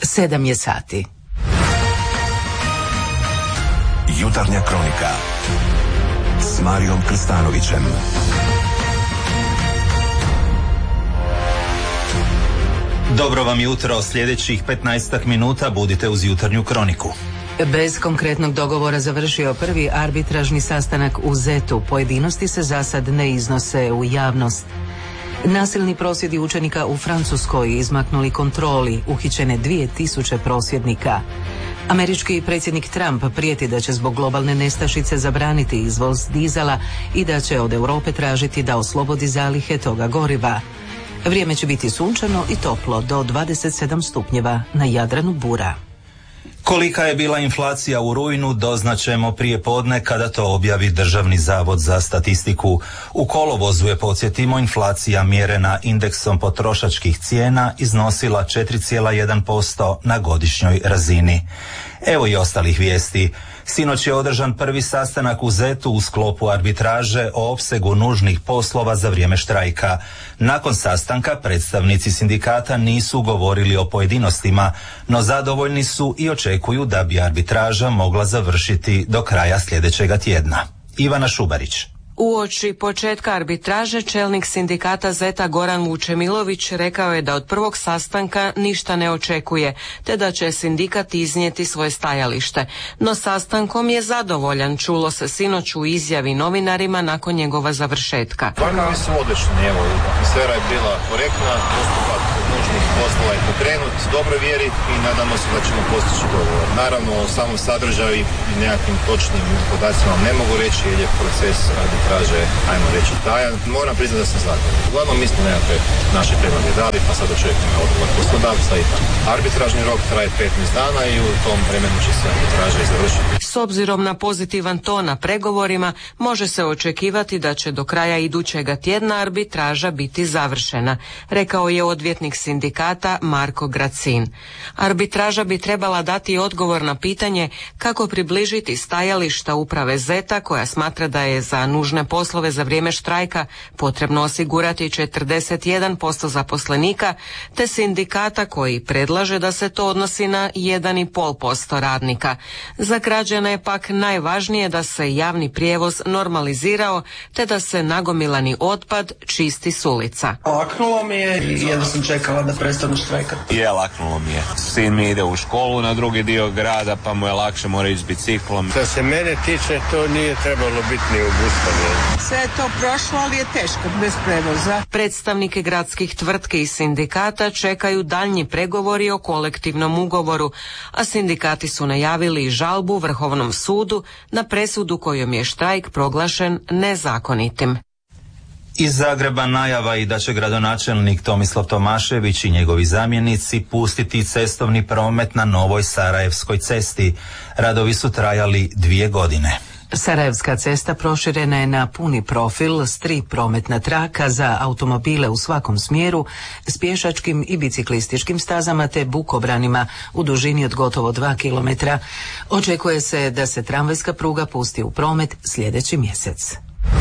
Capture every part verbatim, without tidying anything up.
Sedam je sati. Jutarnja kronika s Marijom Krstanovićem. Dobro vam jutro, sljedećih petnaestak minuta budite uz jutarnju kroniku. Bez konkretnog dogovora završio prvi arbitražni sastanak u Zetu. Pojedinosti se za sad ne iznose u javnost. Nasilni prosvjedi učenika u Francuskoj izmaknuli kontroli, uhićene dvije tisuće prosvjednika. Američki predsjednik Trump prijeti da će zbog globalne nestašice zabraniti izvoz dizela i da će od Europe tražiti da oslobodi zalihe toga goriva. Vrijeme će biti sunčano i toplo do dvadeset sedam stupnjeva, na Jadranu bura. Kolika je bila inflacija u rujnu doznaćemo prije podne kada to objavi Državni zavod za statistiku. U kolovozu je, podsjetimo, inflacija mjerena indeksom potrošačkih cijena iznosila četiri zarez jedan posto na godišnjoj razini. Evo i ostalih vijesti. Sinoć je održan prvi sastanak u Zetu u sklopu arbitraže o opsegu nužnih poslova za vrijeme štrajka. Nakon sastanka predstavnici sindikata nisu govorili o pojedinostima, no zadovoljni su i očekuju da bi arbitraža mogla završiti do kraja sljedećega tjedna. Ivana Šubarić. Uoči početka arbitraže čelnik sindikata Zeta Goran Vučemilović rekao je da od prvog sastanka ništa ne očekuje, te da će sindikat iznijeti svoje stajalište. No sastankom je zadovoljan, čulo se sinoć u izjavi novinarima nakon njegova završetka. Pojmovi su odlični, evo, atmosfera je bila korektna, postupak nužnih poslova je pokrenut, dobro vjeri i nadamo se da ćemo postići dogovor. Naravno, o samom sadržaju i nekakvim točnim podacima vam ne mogu reći jer je proces arbitraže, ajmo reći, tajan. Moram priznati da sam zadovoljan. Uglavnom mi smo nekakve naše prijedloge dali, pa sad očekujemo odgovor poslodavca i tako. Arbitražni rok traje petnaest dana i u tom vremenu će se arbitraža i završiti. S obzirom na pozitivan ton na pregovorima, može se očekivati da će do kraja idućega tjedna arbitraža biti završena, rekao je odvjetnik sindikata Marko Gracin. Arbitraža bi trebala dati odgovor na pitanje kako približiti stajališta uprave Zeta, koja smatra da je za nužne poslove za vrijeme štrajka potrebno osigurati četrdeset jedan posto zaposlenika, te sindikata koji predlaže da se to odnosi na jedan zarez pet posto radnika. Za građane je pak najvažnije da se javni prijevoz normalizirao, te da se nagomilani otpad čisti s ulica. Laknulo mi je i jedno sam čekala da prestanu štrajkati. Je, laknulo mi je. Sin mi ide u školu na drugi dio grada, pa mu je lakše, mora ići s biciklom. Što se mene tiče, to nije trebalo biti ni obustavljeno. Sve je to prošlo, ali je teško bez prevoza. Predstavnike gradskih tvrtki i sindikata čekaju daljnji pregovori o kolektivnom ugovoru, a sindikati su najavili žalbu Vrhovnom sudu na presudu kojom je štrajk proglašen nezakonitim. Iz Zagreba najava i da će gradonačelnik Tomislav Tomašević i njegovi zamjenici pustiti cestovni promet na novoj Sarajevskoj cesti. Radovi su trajali dvije godine. Sarajevska cesta proširena je na puni profil s tri prometna traka za automobile u svakom smjeru, s pješačkim i biciklističkim stazama te bukobranima u dužini od gotovo dva kilometra. Očekuje se da se tramvajska pruga pusti u promet sljedeći mjesec.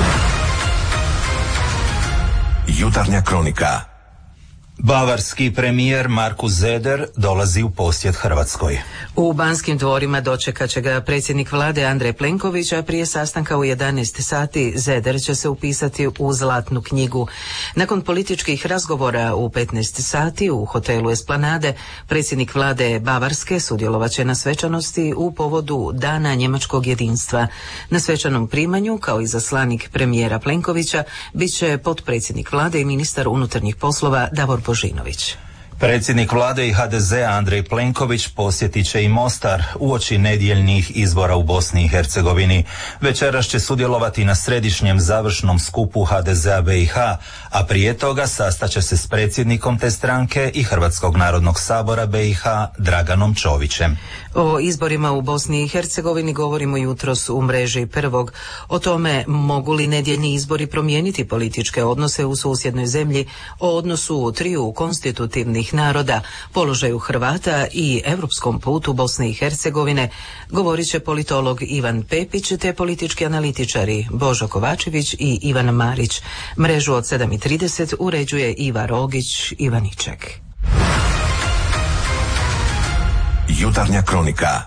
Jutarnja kronika. Bavarski premijer Markus Söder dolazi u posjet Hrvatskoj. U Banskim dvorima dočekat će ga predsjednik vlade Andrej Plenković, a prije sastanka u jedanaest sati Söder će se upisati u Zlatnu knjigu. Nakon političkih razgovora u petnaest sati u hotelu Esplanade, predsjednik vlade Bavarske sudjelovat će na svečanosti u povodu Dana njemačkog jedinstva. Na svečanom primanju, kao i zaslanik premijera Plenkovića, bit će potpredsjednik vlade i ministar unutarnjih poslova Davor Božinović. Predsjednik vlade i ha de zea Andrej Plenković posjetit će i Mostar uoči nedjeljnih izbora u Bosni i Hercegovini. Večeras će sudjelovati na središnjem završnom skupu ha de zea be i ha, a prije toga sastaće se s predsjednikom te stranke i Hrvatskog narodnog sabora be i ha Draganom Čovićem. O izborima u Bosni i Hercegovini govorimo jutros u mreži Prvog. O tome mogu li nedjeljni izbori promijeniti političke odnose u susjednoj zemlji, o odnosu triju konstitutivnih naroda, položaju Hrvata i europskom putu Bosne i Hercegovine, govorit će politolog Ivan Pepić te politički analitičari Božo Kovačević i Ivan Marić. Mrežu od sedam i trideset uređuje Iva Rogić Ivaniček. Jutarnja kronika.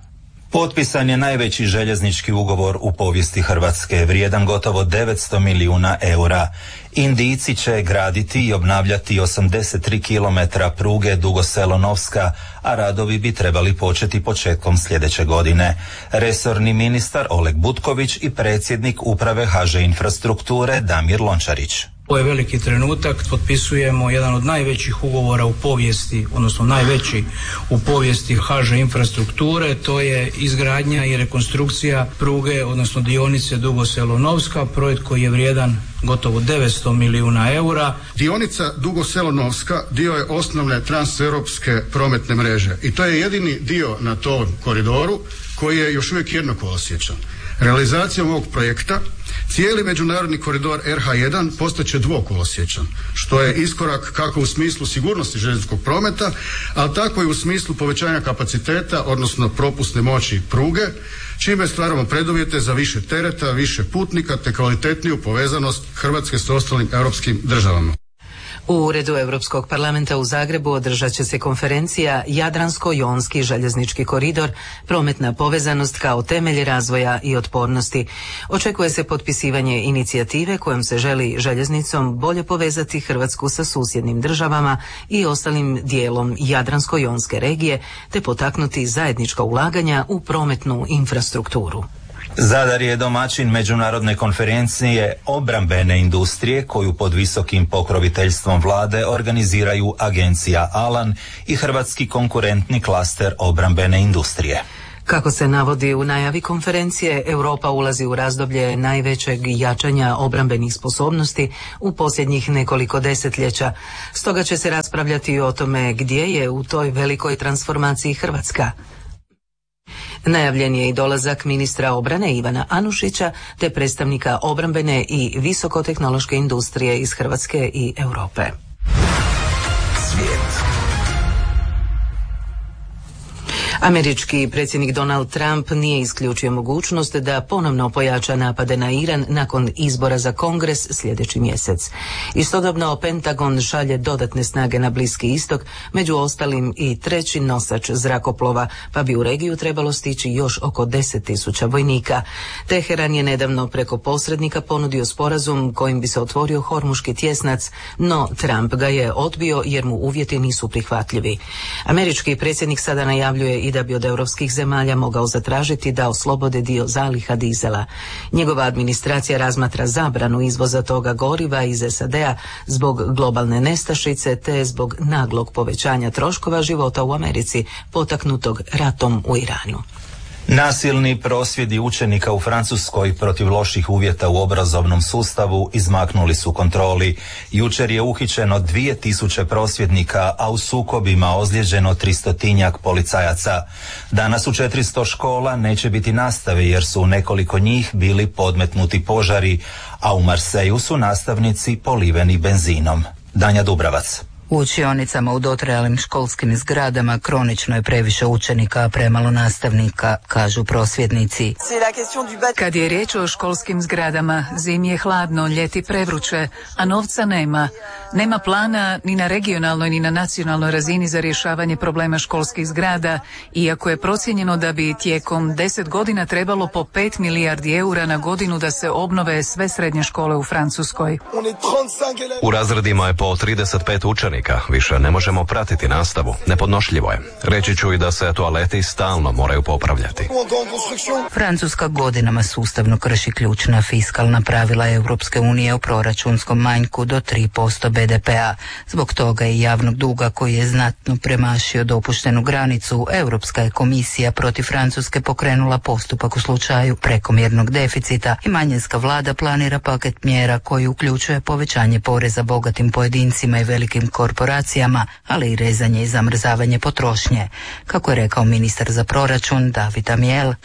Potpisan je najveći željeznički ugovor u povijesti Hrvatske, vrijedan gotovo devetsto milijuna eura. Indijci će graditi i obnavljati osamdeset tri kilometra pruge Dugo Selo-Novska, a radovi bi trebali početi početkom sljedeće godine. Resorni ministar Oleg Butković i predsjednik uprave H Ž Infrastrukture Damir Lončarić. Ovo je veliki trenutak, potpisujemo jedan od najvećih ugovora u povijesti, odnosno najveći u povijesti H Ž Infrastrukture, to je izgradnja i rekonstrukcija pruge, odnosno dionice Dugo Selo-Novska, projekt koji je vrijedan gotovo devetsto milijuna eura. Dionica Dugo Selo-Novska dio je osnovne transeuropske prometne mreže i to je jedini dio na tom koridoru koji je još uvijek jednokolosječan. Realizacijom ovog projekta cijeli međunarodni koridor R H jedan postaće dvokolosječan, što je iskorak kako u smislu sigurnosti željezničkog prometa, ali tako i u smislu povećanja kapaciteta, odnosno propusne moći pruge, čime stvaramo preduvjete za više tereta, više putnika te kvalitetniju povezanost Hrvatske s ostalim europskim državama. U Uredu Europskog parlamenta u Zagrebu održat će se konferencija Jadransko-jonski željeznički koridor, prometna povezanost kao temelj razvoja i otpornosti. Očekuje se potpisivanje inicijative kojom se želi željeznicom bolje povezati Hrvatsku sa susjednim državama i ostalim dijelom Jadransko-jonske regije, te potaknuti zajednička ulaganja u prometnu infrastrukturu. Zadar je domaćin međunarodne konferencije obrambene industrije koju pod visokim pokroviteljstvom vlade organiziraju agencija Alan i Hrvatski konkurentni klaster obrambene industrije. Kako se navodi u najavi konferencije, Europa ulazi u razdoblje najvećeg jačanja obrambenih sposobnosti u posljednjih nekoliko desetljeća. Stoga će se raspravljati o tome gdje je u toj velikoj transformaciji Hrvatska. Najavljen je i dolazak ministra obrane Ivana Anušića te predstavnika obrambene i visokotehnološke industrije iz Hrvatske i Europe. Svijet. Američki predsjednik Donald Trump nije isključio mogućnost da ponovno pojača napade na Iran nakon izbora za Kongres sljedeći mjesec. Istodobno Pentagon šalje dodatne snage na Bliski istok, među ostalim i treći nosač zrakoplova, pa bi u regiju trebalo stići još oko deset tisuća vojnika. Teheran je nedavno preko posrednika ponudio sporazum kojim bi se otvorio Hormuški tjesnac, no Trump ga je odbio jer mu uvjeti nisu prihvatljivi. Američki predsjednik sada najavljuje i da bi od europskih zemalja mogao zatražiti da oslobode dio zaliha dizela. Njegova administracija razmatra zabranu izvoza toga goriva iz S A D-a zbog globalne nestašice te zbog naglog povećanja troškova života u Americi potaknutog ratom u Iranu. Nasilni prosvjedi učenika u Francuskoj protiv loših uvjeta u obrazovnom sustavu izmaknuli su kontroli. Jučer je uhićeno dvije tisuće prosvjednika, a u sukobima ozlijeđeno tristotinjak policajaca. Danas u četiristo škola neće biti nastave jer su u nekoliko njih bili podmetnuti požari, a u Marseju su nastavnici poliveni benzinom. Danja Dubravac. U učionicama u dotrajalim školskim zgradama kronično je previše učenika, a premalo nastavnika, kažu prosvjednici. Kad je riječ o školskim zgradama, zimi je hladno, ljeti prevruće, a novca nema. Nema plana ni na regionalnoj ni na nacionalnoj razini za rješavanje problema školskih zgrada, iako je procijenjeno da bi tijekom deset godina trebalo po pet milijardi eura na godinu da se obnove sve srednje škole u Francuskoj. U razredima je po trideset pet učenika, više ne možemo pratiti nastavu, nepodnošljivo je. Reći ću i da se toaleti stalno moraju popravljati. Francuska godinama sustavno krši ključna fiskalna pravila Europske unije o proračunskom manjku do tri posto B D P-a. Zbog toga i javnog duga koji je znatno premašio dopuštenu granicu, Europska je komisija protiv Francuske pokrenula postupak u slučaju prekomjernog deficita i manjinska vlada planira paket mjera koji uključuje povećanje poreza bogatim pojedincima i velikim korporacijama, ali i rezanje i zamrzavanje potrošnje. Kako je rekao ministar za proračun David Amiel,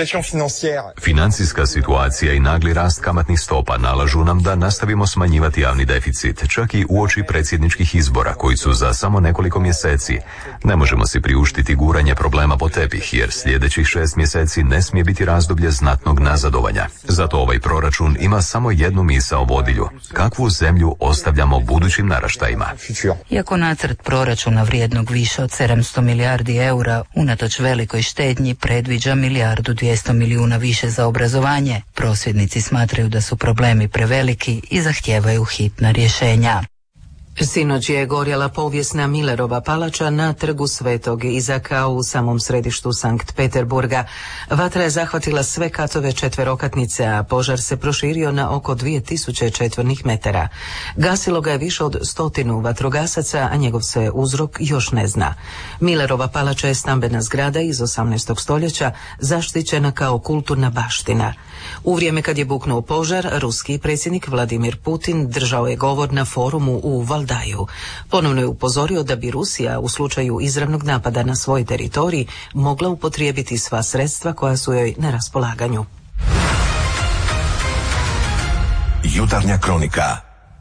financijska situacija i nagli rast kamatnih stopa nalažu nam da nastavimo smanjivati javni deficit, čak i uoči predsjedničkih izbora koji su za samo nekoliko mjeseci. Ne možemo si priuštiti guranje problema po tepih, jer sljedećih šest mjeseci ne smije biti razdoblje znatnog nazadovanja. Zato ovaj proračun ima samo jednu misao vodilju: kakvu zemlju ostavljamo budućim naraštajima. Iako nacrt proračuna vrijednog više od sedamsto milijardi eura unatoč velikoj štednji predviđa milijardu dvjesto milijuna više za obrazovanje, prosvjednici smatraju da su problemi preveliki i zahtijevaju hitna rješenja. Sinoć je gorjela povijesna Millerova palača na trgu Svetog Izaka u samom središtu Sankt Peterburga. Vatra je zahvatila sve katove četverokatnice, a požar se proširio na oko dvije tisuće četvornih metara. Gasilo ga je više od stotinu vatrogasaca, a njegov se uzrok još ne zna. Millerova palača je stambena zgrada iz osamnaestog stoljeća, zaštićena kao kulturna baština. U vrijeme kad je buknuo požar, ruski predsjednik Vladimir Putin držao je govor na forumu u Valdaju. Ponovno je upozorio da bi Rusija u slučaju izravnog napada na svoj teritorij mogla upotrijebiti sva sredstva koja su joj na raspolaganju. Jutarnja kronika.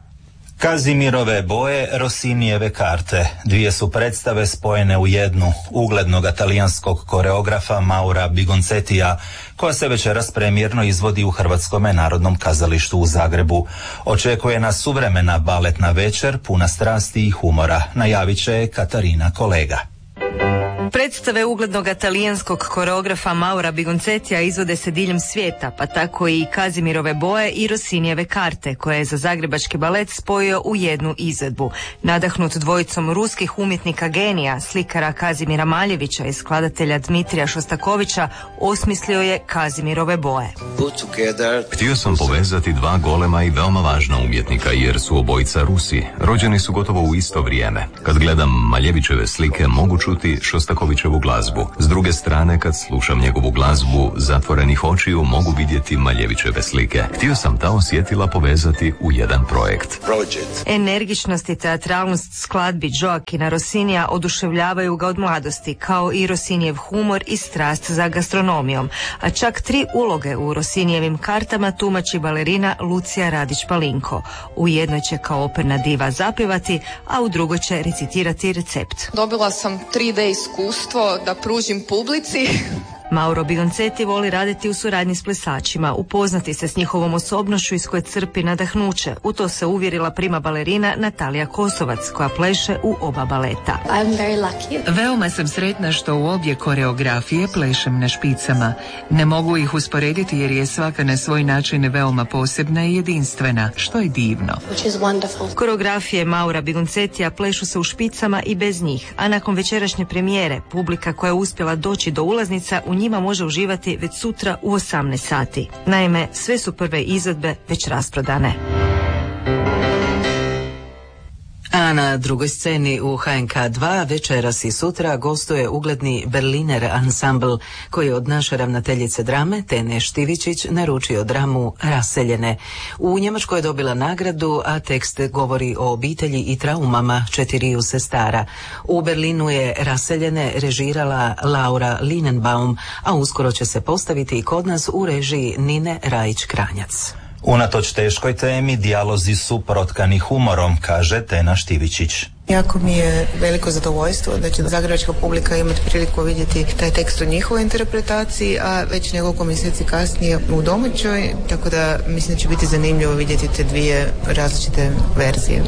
Kazimirove boje, Rossinijeve karte. Dvije su predstave spojene u jednu, uglednog talijanskog koreografa Maura Bigoncetija, koja se večeras premijerno izvodi u Hrvatskom narodnom kazalištu u Zagrebu. Očekuje nas suvremena baletna večer, puna strasti i humora, najavit će Katarina Kolega. Predstave uglednog talijanskog koreografa Maura Bigoncetija izvode se diljem svijeta, pa tako i Kazimirove boje i Rossinijeve karte, koje je za zagrebački balet spojio u jednu izvedbu. Nadahnut dvojicom ruskih umjetnika genija, slikara Kazimira Maljevića i skladatelja Dmitrija Šostakovića, osmislio je Kazimirove boje. Htio sam povezati dva golema i veoma važna umjetnika, jer su obojica Rusi. Rođeni su gotovo u isto vrijeme. Kad gledam Maljevićeve slike, mogu čuti Šostakovićevu glazbu. S druge strane, kad slušam njegovu glazbu zatvorenih očiju, mogu vidjeti Maljevićeve slike. Htio sam ta osjetila povezati u jedan projekt. Energičnost i teatralnost skladbi Joaquina Rossinija oduševljavaju ga od mladosti, kao i Rossinijev humor i strast za gastronomijom. A čak tri uloge u Rossinijevim kartama tumači balerina Lucija Radić-Palinko. U jednoj će kao operna diva zapjevati, a u drugoj će recitirati recept. Dobila sam tri D iskustvo da pružim publici. Mauro Bigoncetti voli raditi u suradnji s plesačima, upoznati se s njihovom osobnošću iz koje crpi nadahnuće. U to se uvjerila prima balerina Natalija Kosovac, koja pleše u oba baleta. Veoma sam sretna što u obje koreografije plešem na špicama. Ne mogu ih usporediti jer je svaka na svoj način veoma posebna i jedinstvena, što je divno. Koreografije Maura Bigoncettija plešu se u špicama i bez njih, a nakon večerašnje premijere, publika koja je uspjela doći do ulaznica u njima može uživati već sutra u osamnaest sati. Naime, sve su prve izvedbe već rasprodane. A na drugoj sceni u H N K dva večeras i sutra gostuje ugledni Berliner ansambl, koji je od naše ravnateljice drame Tene Štivičić naručio dramu Raseljene. U Njemačkoj je dobila nagradu, a tekst govori o obitelji i traumama četiriju sestara. U Berlinu je Raseljene režirala Laura Linenbaum, a uskoro će se postaviti i kod nas u režiji Nine Rajić-Kranjac. Unatoč teškoj temi, dijalozi su protkani humorom, kaže Tena Štivičić. Jako mi je veliko zadovoljstvo da će zagrebačka publika imati priliku vidjeti taj tekst u njihovoj interpretaciji, a već nekoliko mjeseci kasnije u domaćoj, tako da mislim da će biti zanimljivo vidjeti te dvije različite verzije.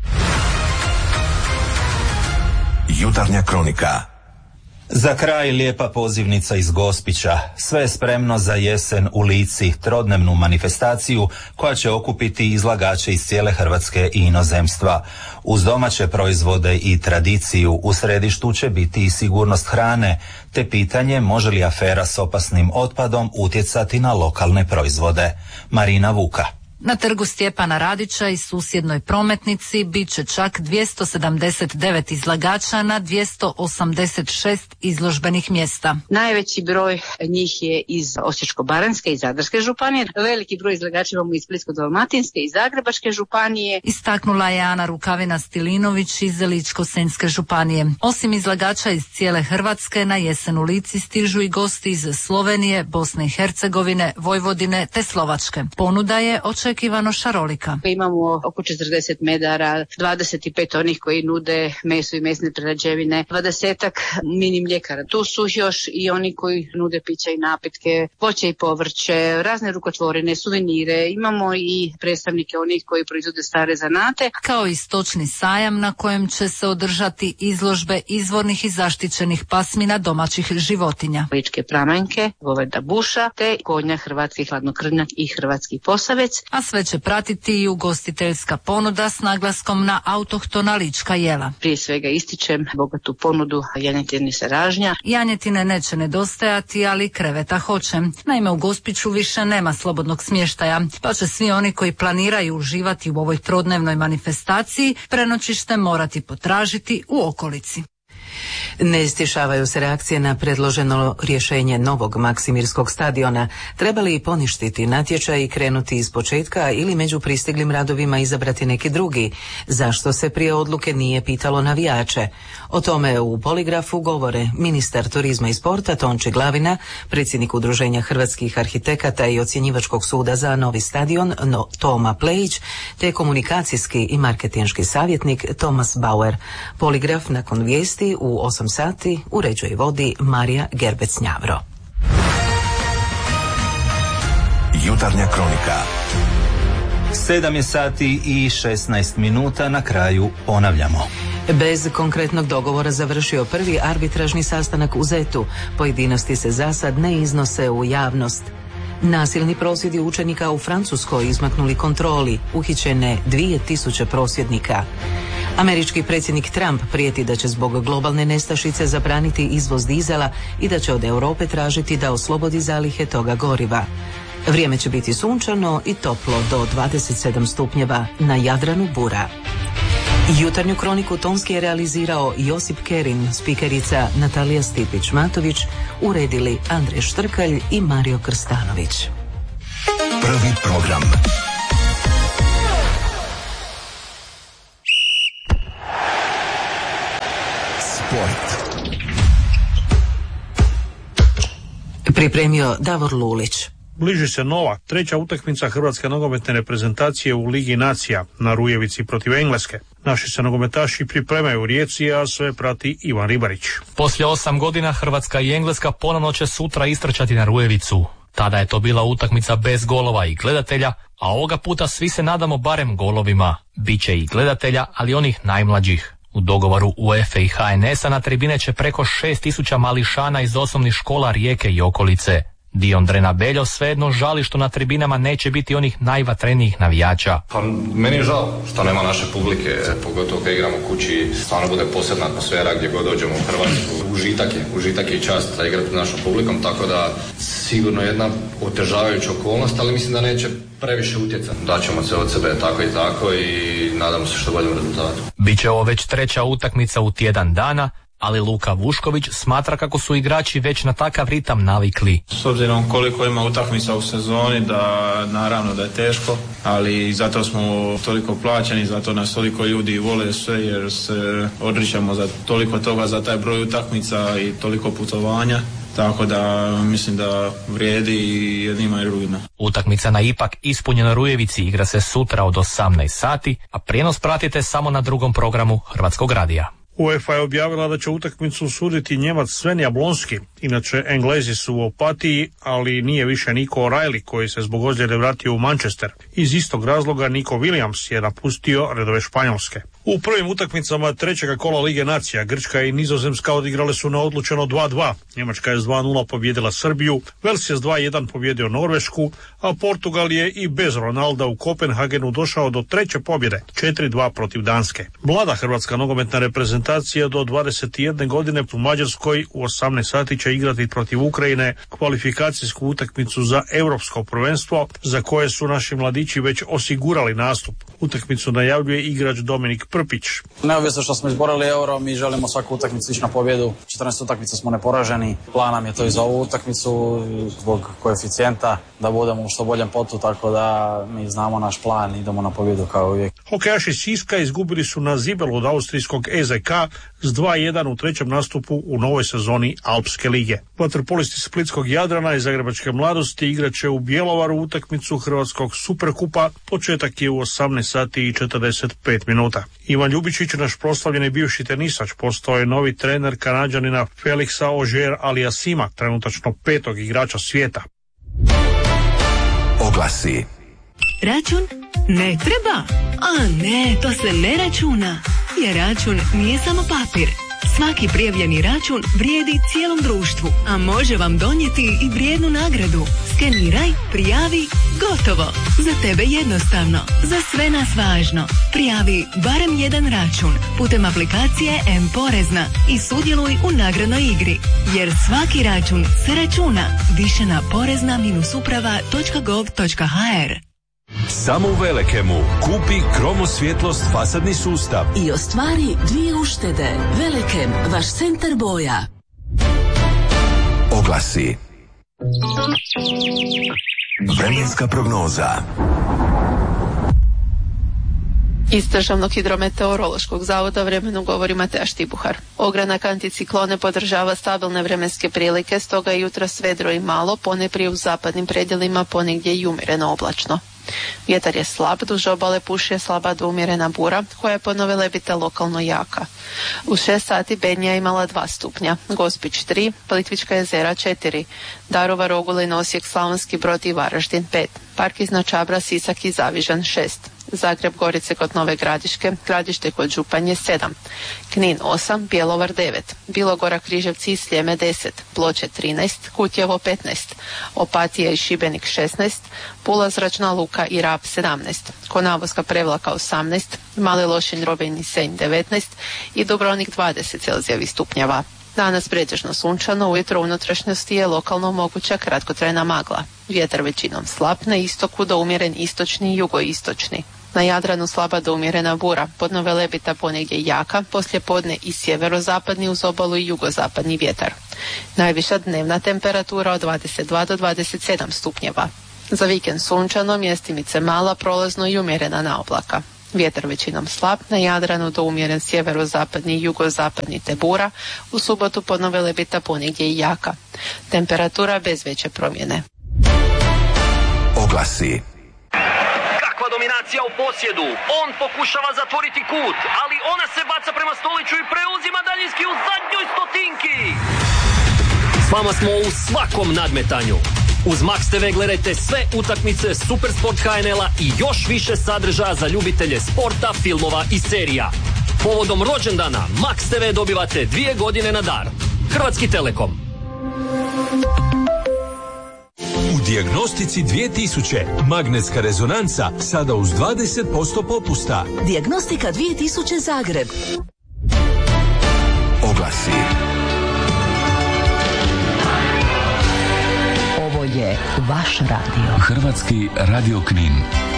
Jutarnja kronika. Za kraj lijepa pozivnica iz Gospića. Sve je spremno za jesen u Lici, trodnevnu manifestaciju koja će okupiti izlagače iz cijele Hrvatske i inozemstva. Uz domaće proizvode i tradiciju u središtu će biti i sigurnost hrane, te pitanje može li afera s opasnim otpadom utjecati na lokalne proizvode. Marina Vuka. Na trgu Stjepana Radića i susjednoj prometnici bit će čak dvjesto sedamdeset devet izlagača na dvjesto osamdeset šest izložbenih mjesta. Najveći broj njih je iz Osječko-baranjske i Zadarske županije. Veliki broj izlagača imamo iz Splitsko-dalmatinske i Zagrebačke županije. Istaknula je Ana Rukavina-Stilinović iz Ličko-senjske županije. Osim izlagača iz cijele Hrvatske, na jesen u Lici stižu i gosti iz Slovenije, Bosne i Hercegovine, Vojvodine te Slovačke. Ponuda je očekivana neočekivano šarolika. Imamo oko četrdeset medara, dvadeset pet onih koji nude meso i mesne prerađevine, dvadesetak mini mljekara. Tu su još i oni koji nude pića i napitke, voće i povrće, razne rukotvorine, suvenire. Imamo i predstavnike onih koji proizvode stare zanate. Kao i stočni sajam na kojem će se održati izložbe izvornih i zaštićenih pasmina domaćih životinja. Ličke pramanjke, goveda buša, te konja hrvatski hladnokrvnjak i hrvatski posavec. A sve će pratiti i ugostiteljska ponuda s naglaskom na autohtona lička jela. Prije svega ističem bogatu ponudu janjetine se ražnja. Janjetine neće nedostajati, ali kreveta hoće. Naime, u Gospiću više nema slobodnog smještaja, pa će svi oni koji planiraju uživati u ovoj trodnevnoj manifestaciji prenoćište morati potražiti u okolici. Ne stišavaju se reakcije na predloženo rješenje novog Maksimirskog stadiona. Treba li poništiti natječaj i krenuti iz početka ili među pristiglim radovima izabrati neki drugi? Zašto se prije odluke nije pitalo navijače? O tome u Poligrafu govore ministar turizma i sporta Tonči Glavina, predsjednik Udruženja hrvatskih arhitekata i ocjenjivačkog suda za novi stadion no, Toma Plejić, te komunikacijski i marketinški savjetnik Tomas Bauer. Poligraf nakon vijesti u osam sati uređuje i vodi Marija Gerbec-Njavro. Jutarnja kronika. Sedam je sati i šesnaest minuta, na kraju ponavljamo. Bez konkretnog dogovora završio prvi arbitražni sastanak u Zetu. Pojedinosti se zasad ne iznose u javnost. Nasilni prosvjedi učenika u Francuskoj izmaknuli kontroli, uhićene dvije tisuće prosvjednika. Američki predsjednik Trump prijeti da će zbog globalne nestašice zabraniti izvoz dizela i da će od Europe tražiti da oslobodi zalihe toga goriva. Vrijeme će biti sunčano i toplo do dvadeset sedam stupnjeva, na Jadranu bura. Jutarnju kroniku tonski je realizirao Josip Kerin, spikerica Natalija Stipić-Matović, uredili Andrej Štrkalj i Mario Krstanović. Prvi program. Sport. Pripremio Davor Lulić. Bliži se nova, treća utakmica hrvatske nogometne reprezentacije u Ligi nacija na Rujevici protiv Engleske. Naši se nogometaši pripremaju u Rijeci, a sve prati Ivan Ribarić. Poslije osam godina Hrvatska i Engleska ponovno će sutra istrčati na Rujevicu. Tada je to bila utakmica bez golova i gledatelja, a ovoga puta svi se nadamo barem golovima. Biće i gledatelja, ali onih najmlađih. U dogovoru UEFA i H N S-a na tribine će preko šest tisuća mališana iz osnovnih škola Rijeke i okolice. Dion Drena Beljo svejedno žali što na tribinama neće biti onih najvatrenijih navijača. Pa meni je žao što nema naše publike, pogotovo kad igramo kući, stvarno bude posebna atmosfera gdje god dođemo u Hrvatsku. Užitak je, užitak je i čast da igrati s našom publikom, tako da sigurno jedna otežavajuća okolnost, ali mislim da neće previše utjecati. Daćemo se od sebe tako i tako i nadamo se što boljem rezultatu. Biće ovo već treća utakmica u tjedan dana, ali Luka Vušković smatra kako su igrači već na takav ritam navikli. S obzirom koliko ima utakmica u sezoni, da naravno da je teško, ali zato smo toliko plaćeni, zato nas toliko ljudi vole sve, jer se odričemo za toliko toga, za taj broj utakmica i toliko putovanja. Tako da mislim da vrijedi i jednima i drugima. Utakmica na ipak ispunjenoj Rujevici igra se sutra od osamnaest sati, a prijenos pratite samo na drugom programu Hrvatskog radija. UEFA je objavila da će utakmicu suditi Njemac Sven Jablonski. Inače, Englezi su u Opatiji, ali nije više Nico O'Reilly koji se zbog ozljede vratio u Manchester. Iz istog razloga Nico Williams je napustio redove Španjolske. U prvim utakmicama trećega kola Lige nacija Grčka i Nizozemska odigrale su na odlučeno dva dva. Njemačka je s dva nula pobjedila Srbiju, Vels je s dva jedan pobjedio Norvešku, a Portugal je i bez Ronalda u Kopenhagenu došao do treće pobjede, četiri dva protiv Danske. Mlada hrvatska nogometna reprezentacija do dvadeset jedne godine u Mađarskoj u osamnaest sati će igrati protiv Ukrajine kvalifikacijsku utakmicu za europsko prvenstvo, za koje su naši mladići već osigurali nastup. Utakmicu najavljuje igrač Dominik Prpić. Neovisno što smo izborili euro, mi želimo svaku utakmicu ići na pobjedu. četrnaest utakmica smo neporaženi. Plan nam je to i za ovu utakmicu zbog koeficijenta da budemo u što boljem potu, tako da mi znamo naš plan, idemo na pobjedu kao uvijek. Hokejaši Siska izgubili su na Zibelu od austrijskog E Z K s dva jedan u trećem nastupu u novoj sezoni Alpske lige. Vaterpolisti Splitskog Jadrana i Zagrebačke mladosti igraće u Bjelovaru utakmicu Hrvatskog superkupa. Početak je u osamnaest sati i četrdeset pet minuta. Ivan Ljubičić, naš proslavljeni bivši tenisač, postao je novi trener Kanađanina Felixa Auger-Aliassima, trenutačno petog igrača svijeta. Oglasi. Račun? Ne treba. A ne, to se ne računa. Jer račun nije samo papir. Svaki prijavljeni račun vrijedi cijelom društvu, a može vam donijeti i vrijednu nagradu. Skeniraj, prijavi, gotovo. Za tebe jednostavno, za sve nas važno. Prijavi barem jedan račun putem aplikacije M-Porezna i sudjeluj u nagradnoj igri. Jer svaki račun se računa. Više na porezna uprava točka gov točka ha er. Samo u Velekemu kupi kromosvjetlost fasadni sustav i ostvari dvije uštede. Velekem, vaš centar boja. Oglasi. Vremenska prognoza. Iz Državnog hidrometeorološkog zavoda vremenu govori Mateja Štibuhar. Ogranak anticiklone podržava stabilne vremenske prilike, stoga je jutros vedro i malo, poneprije u zapadnim predjelima, ponegdje i umjereno oblačno. Vjetar je slab, duž obale puše slaba do umjerena bura, koja je po Nove Lebite lokalno jaka. U šest sati Benja imala dva stupnja, Gospić tri, Plitvička jezera četiri, Daruvar, Ogulin, Osijek, Slavonski Brod i Varaždin pet, Park iznad Čabra, Sisak i Zavižan šest, Zagreb, Gorice kod Nove Gradiške, Gradište kod Županje sedam, Knin osam, Bjelovar devet, Bilogora, Križevci i Sljeme deset, Ploče trinaest, Kutjevo petnaest, Opatija i Šibenik šesnaest, Pula, Zračna luka i Rab sedamnaest, Konavoska, Prevlaka osamnaest, Mali Lošinj, Rovinj i Senj devetnaest i Dubrovnik dvadeset celzijevih stupnjeva. Danas pretežno sunčano, ujutro u unutrašnjosti je lokalno moguća kratkotrajna magla. Vjetar većinom slab, na istoku do umjeren istočni i jugoistočni. Na Jadranu slaba do umjerena bura, pod Nove Lebita ponegdje jaka, poslije podne i sjeverozapadni uz obalu i jugozapadni vjetar. Najviša dnevna temperatura od dvadeset dva do dvadeset sedam stupnjeva. Za vikend sunčano, mjestimice mala, prolazno i umjerena na oblaka. Vjetar većinom slab, na Jadranu do umjeren sjeverozapadni i jugozapadni te bura, u subotu pod Nove Lebita ponegdje i jaka. Temperatura bez veće promjene. Oglasi. Kakva dominacija u posjedu, on pokušava zatvoriti kut, ali ona se baca prema Stoliću i preuzima daljinski u zadnjoj stotinki. S vama smo u svakom nadmetanju. Uz Max te ve gledajte sve utakmice Supersport ha en el-a i još više sadržaja za ljubitelje sporta, filmova i serija. Povodom rođendana Max te ve dobivate dvije godine na dar. Hrvatski Telekom. U Dijagnostici dvije tisuće magnetska rezonanca sada uz dvadeset posto popusta. Dijagnostika dvije tisuće Zagreb. Oglasi. Ovo je vaš radio. Hrvatski radio Knin.